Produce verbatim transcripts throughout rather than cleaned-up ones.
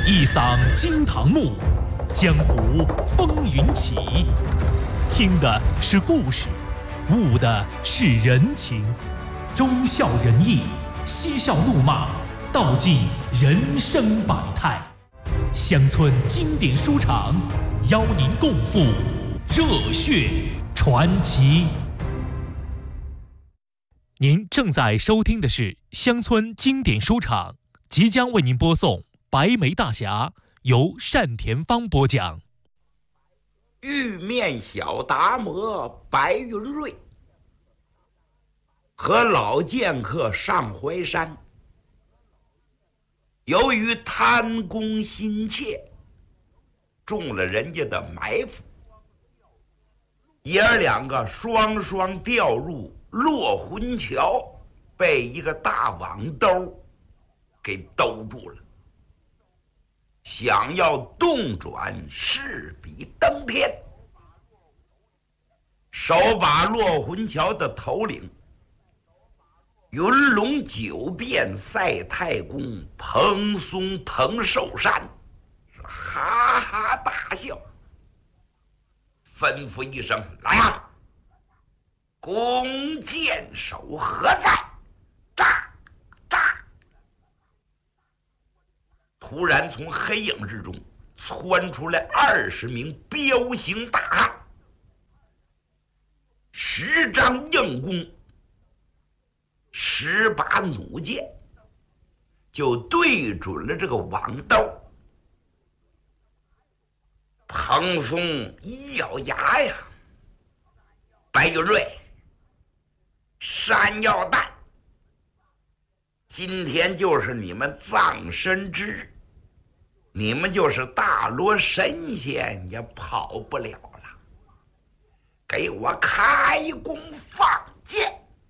一晌惊堂木，江湖风云起。听的是故事，悟的是人情。忠孝仁义，嬉笑怒骂，道尽人生百态。乡村经典书场，邀您共赴热血传奇。您正在收听的是乡村经典书场，即将为您播送《白眉大侠》，由单田芳播讲。 玉面小达摩白云瑞和老剑客上淮山，由于贪功心切，中了人家的埋伏，爷儿两个双双掉入落魂桥，被一个大网兜给兜住了。想要动转，势比登天。手把落魂桥的头领云龙九变赛太公彭松彭寿山是哈哈大笑，吩咐一声：“来呀！弓箭手何在？”炸炸！突然从黑影之中窜出来二十名彪形大汉，十张硬弓，十把弩箭，就对准了这个网兜。彭松一咬牙呀，白云瑞、山药蛋，今天就是你们葬身之日，你们就是大罗神仙也跑不了了。给我开弓放箭！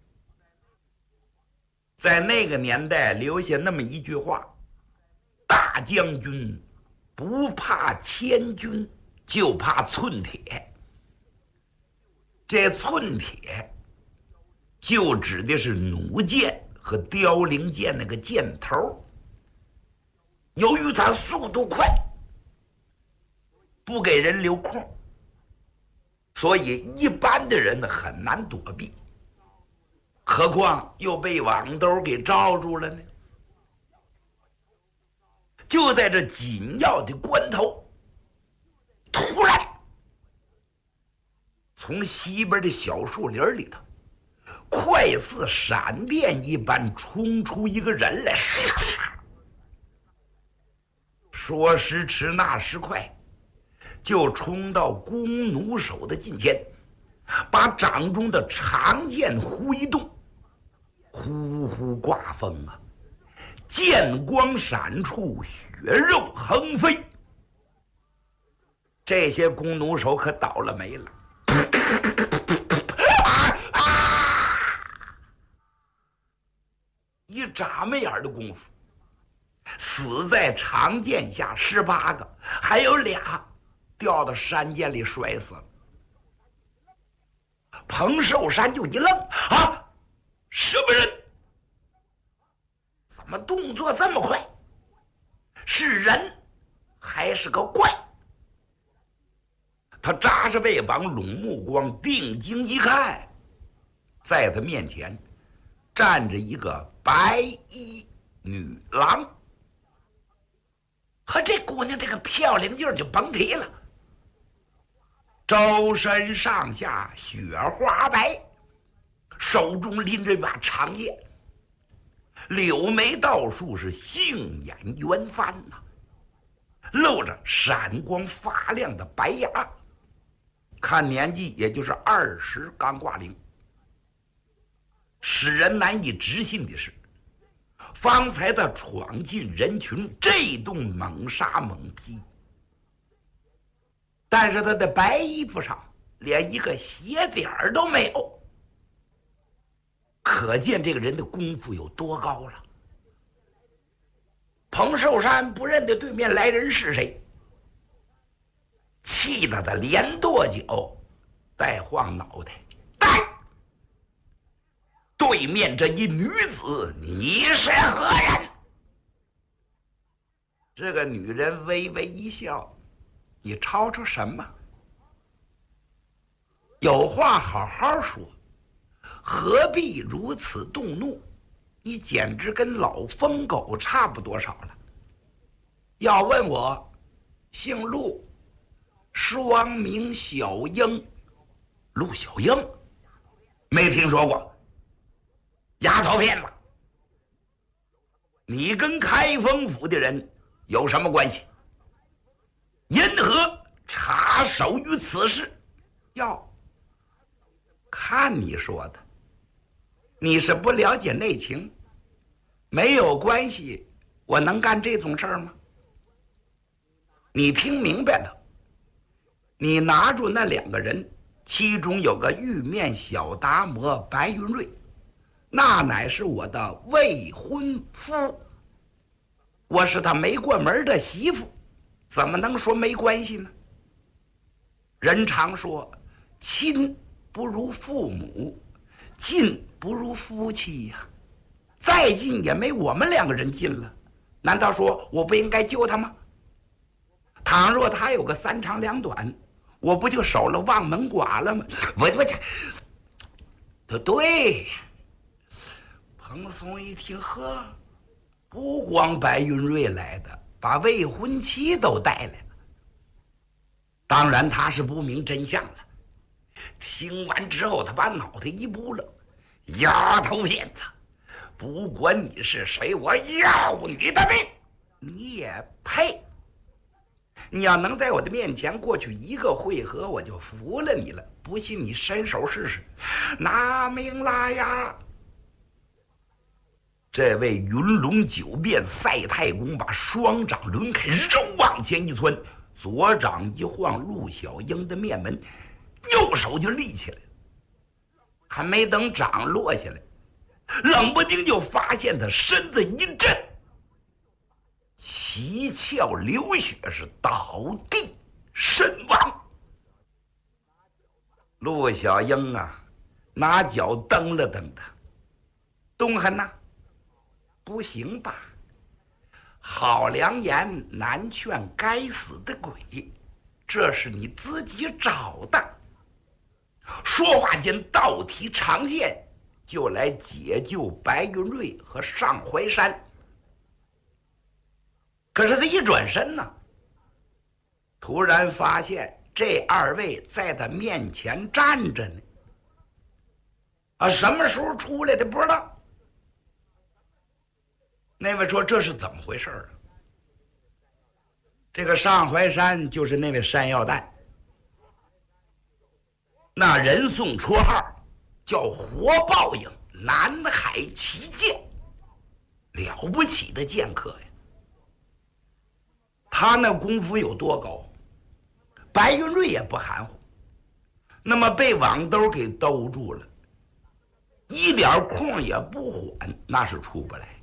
在那个年代留下那么一句话：大将军不怕千军，就怕寸铁。这寸铁就指的是弩箭和凋零箭那个箭头。由于它速度快，不给人留空，所以一般的人很难躲避，何况又被网兜给罩住了呢？就在这紧要的关头，突然从西边的小树林里头，快似闪电一般冲出一个人来。说时迟，那时快，就冲到弓弩手的近前，把掌中的长剑挥动，呼呼刮风啊，剑光闪处，血肉横飞。这些弓弩手可倒了霉了。啊啊！一眨没眼的功夫，死在长剑下十八个，还有俩掉到山涧里摔死了。彭寿山就一愣：啊，什么人？怎么动作这么快？是人还是个怪？他扎着背膀，拢目光，定睛一看，在他面前站着一个白衣女郎。和这姑娘这个漂亮劲儿就甭提了，周身上下雪花白，手中拎着一把长剑，柳眉倒竖，是杏眼圆翻呐、啊，露着闪光发亮的白牙，看年纪也就是二十刚挂零。使人难以置信的是，方才他闯进人群，这动猛杀猛劈，但是他的白衣服上连一个血点儿都没有，可见这个人的功夫有多高了。彭寿山不认得对面来人是谁，气得他连跺脚带晃脑袋。带对面这一女子，你是何人？ 这个女人微微一笑：“你吵吵什么？有话好好说，何必如此动怒？你简直跟老疯狗差不多少了。要问我，姓陆，双名小英，陆小英，没听说过。丫头片子，你跟开封府的人有什么关系？因何插手于此事？要看你说的，你是不了解内情，没有关系，我能干这种事儿吗？你听明白了，你拿住那两个人，其中有个玉面小达摩白云瑞，那乃是我的未婚夫，我是他没过门的媳妇，怎么能说没关系呢？人常说，亲不如父母，近不如夫妻呀、啊。再近也没我们两个人近了，难道说我不应该救他吗？倘若他有个三长两短，我不就守了望门寡了吗？我我这对。彭松一听，呵，不光白云瑞来的，把未婚妻都带来了。当然他是不明真相了。听完之后，他把脑袋一拨了：“丫头片子，不管你是谁，我要你的命！你也配！你要能在我的面前过去一个会合，我就服了你了。不信你伸手试试，拿命来呀！”这位云龙九变赛太公把双掌抡开，肉往前一窜，左掌一晃陆小英的面门，右手就立起来了。还没等掌落下来，冷不丁就发现他身子一震，七窍流血，是倒地身亡。陆小英啊，拿脚蹬了蹬他：“东汉呐，不行吧？好良言难劝该死的鬼，这是你自己找的。”说话间，倒提长剑就来解救白云瑞和上怀山。可是他一转身呢，突然发现这二位在他面前站着呢。啊，什么时候出来的不知道。那位说：“这是怎么回事啊？”这个上怀山就是那位山药蛋，那人送绰号叫活报应，南海奇剑，了不起的剑客呀。他那功夫有多高，白云瑞也不含糊。那么被网兜给兜住了，一点空也不缓，那是出不来。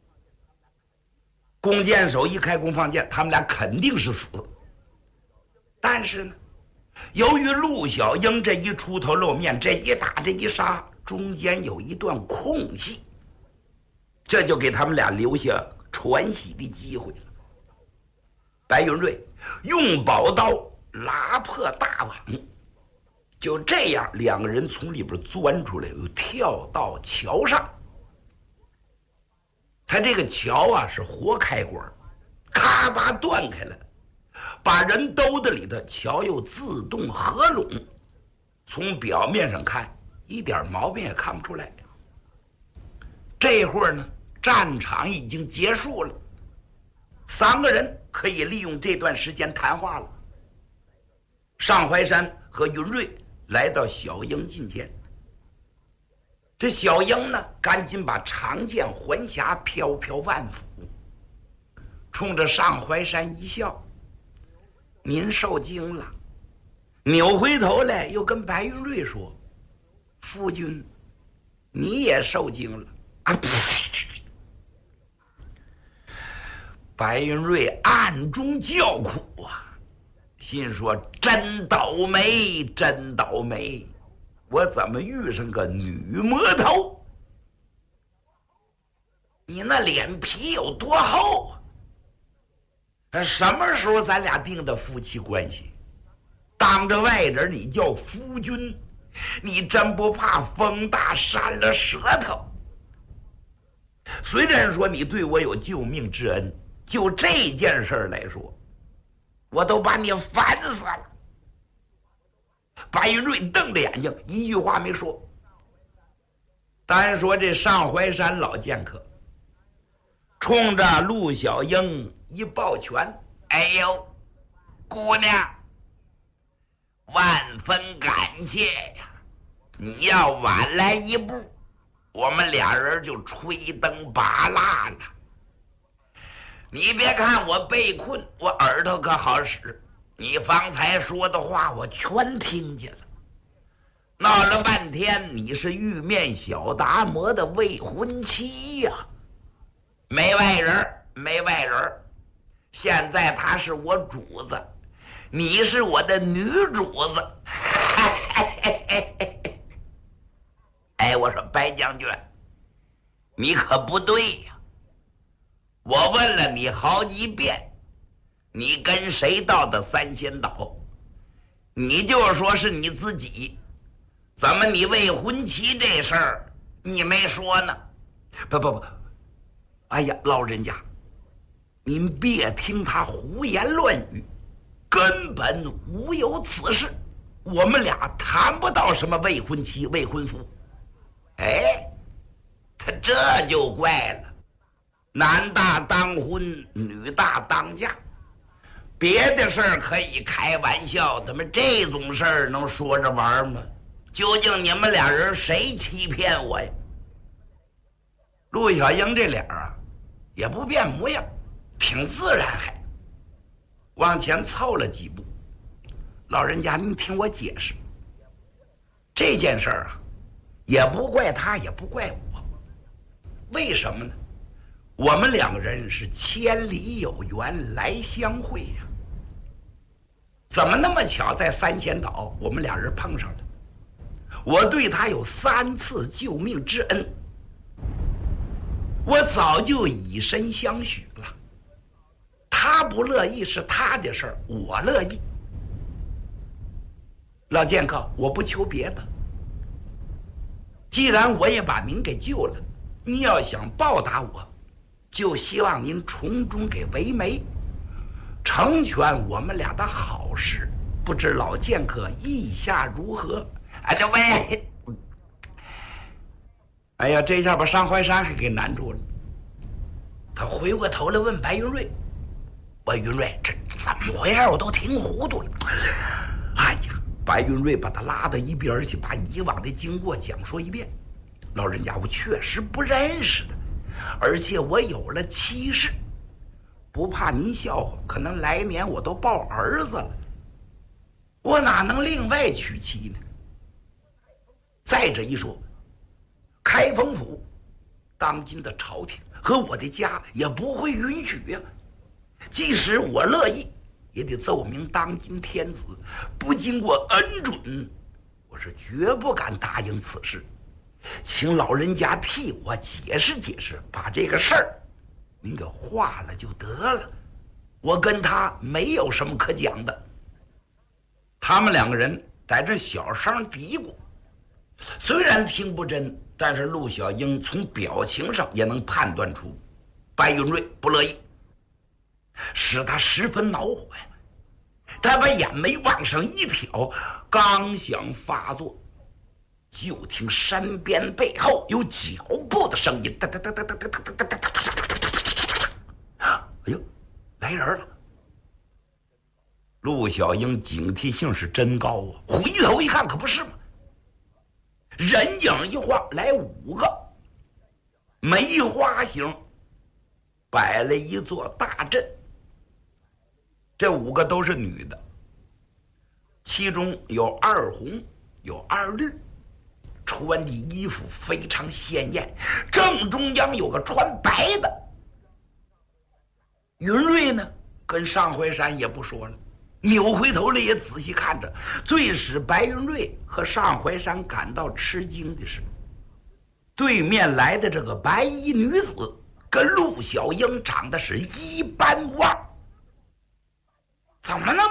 弓箭手一开弓放箭，他们俩肯定是死。但是呢，由于陆小英这一出头露面，这一打这一杀，中间有一段空隙，这就给他们俩留下喘息的机会了。白云瑞用宝刀拉破大网，就这样两个人从里边钻出来，又跳到桥上。他这个桥啊是活开关，咔吧断开了，把人兜在里头，桥又自动合拢。从表面上看，一点毛病也看不出来。这会儿呢，战场已经结束了，三个人可以利用这段时间谈话了。上怀山和云瑞来到小英近前，这小英呢，赶紧把长剑环匣，飘飘万斧，冲着上怀山一笑：“您受惊了。”扭回头来，又跟白云瑞说：“夫君，你也受惊了。”啊！白云瑞暗中叫苦啊，心说：“真倒霉，真倒霉！我怎么遇上个女魔头？你那脸皮有多厚啊？ 什么时候咱俩定的夫妻关系？当着外人你叫夫君，你真不怕风大扇了舌头？虽然说你对我有救命之恩，就这件事来说，我都把你烦死了。白云瑞瞪着眼睛，一句话没说。单说这上怀山老剑客，冲着陆小英一抱拳：“哎呦，姑娘，万分感谢呀！你要晚来一步，我们俩人就吹灯拔蜡了。你别看我被困，我耳朵可好使。你方才说的话我全听见了。闹了半天，你是玉面小达摩的未婚妻呀、啊！没外人，没外人。现在他是我主子，你是我的女主子。哎，我说白将军，你可不对呀！我问了你好几遍，你跟谁到的三仙岛？你就说是你自己。怎么你未婚妻这事儿你没说呢？不不不，哎呀，老人家，您别听他胡言乱语，根本无有此事。我们俩谈不到什么未婚妻、未婚夫。哎，他这就怪了，男大当婚，女大当嫁。别的事儿可以开玩笑，怎么这种事儿能说着玩吗？究竟你们俩人谁欺骗我呀？陆小英这脸啊，也不变模样，挺自然，还往前凑了几步。老人家，您听我解释，这件事儿啊，也不怪他，也不怪我。为什么呢？我们两个人是千里有缘来相会呀、啊，怎么那么巧，在三仙岛我们俩人碰上了？我对他有三次救命之恩，我早就以身相许了。他不乐意是他的事儿，我乐意。老剑客，我不求别的，既然我也把您给救了，您要想报答我，就希望您从中给为媒，成全我们俩的好事。不知老剑客意下如何？哎，这喂！哎呀，这下把上怀山还给难住了。他回过头来问白云瑞：“我云瑞，这怎么回事？我都听糊涂了。”哎呀，白云瑞把他拉到一边去，把以往的经过讲说一遍。老人家，我确实不认识的，而且我有了妻室，不怕您笑话，可能来年我都抱儿子了，我哪能另外娶妻呢？再者一说，开封府当今的朝廷和我的家也不会允许呀、啊。即使我乐意，也得奏明当今天子，不经过恩准，我是绝不敢答应此事。请老人家替我解释解释，把这个事儿您给化了就得了。我跟他没有什么可讲的。他们两个人在这小声嘀咕。虽然听不真，但是陆小英从表情上也能判断出白云瑞不乐意，使他十分恼火呀。他把眼眉往上一挑，刚想发作，就听山边背后有脚步的声音，哒哒哒哒哒哒哒哒哒哒。哎呦，来人了！陆小英警惕性是真高啊，回头一看，可不是吗？人影一晃来五个，梅花形，摆了一座大阵。这五个都是女的，其中有二红，有二绿，穿的衣服非常鲜艳。正中央有个穿白的。云瑞呢，跟上怀山也不说了，扭回头来也仔细看着。最使白云瑞和上怀山感到吃惊的是，对面来的这个白衣女子跟陆小英长得是一般旺，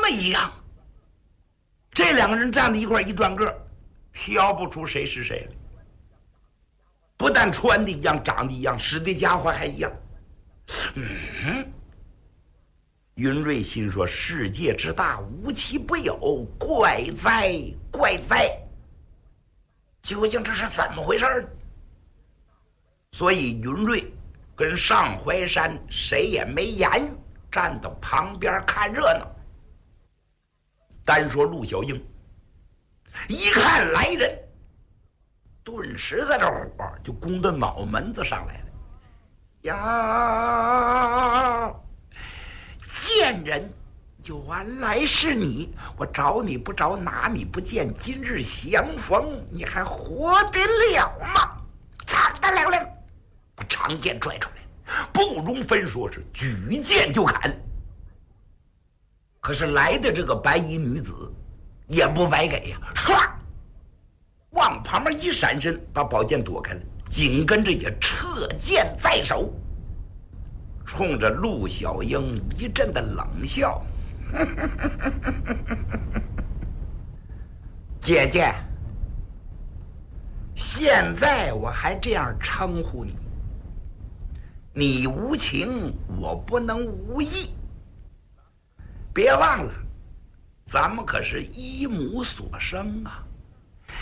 么一样。这两个人站在一块一转个，挑不出谁是谁来。不但穿的一样，长得一样，使的家伙还一样。嗯，云瑞心说：“世界之大，无奇不有，怪哉怪哉！究竟这是怎么回事呢？”所以云瑞跟上淮山谁也没言语，站到旁边看热闹。单说陆小英，一看来人，顿时在这火就攻到脑门子上来了。呀，贱人！原来是你！我找你不着，拿你不见，今日相逢，你还活得了吗？苍的亮亮，把长剑拽出来，不容分说，是举剑就砍。可是来的这个白衣女子也不白给呀，唰，往旁边一闪身，把宝剑躲开了，紧跟着也撤剑在手，冲着陆小英一阵的冷笑。姐姐，现在我还这样称呼你，你无情，我不能无义。别忘了，咱们可是一母所生啊！